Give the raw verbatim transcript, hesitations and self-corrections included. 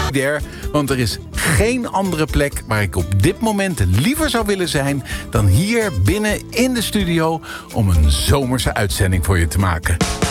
there. Want er is geen andere plek waar ik op dit moment liever zou willen zijn dan hier binnen in de studio om een zomerse uitzending voor je te maken.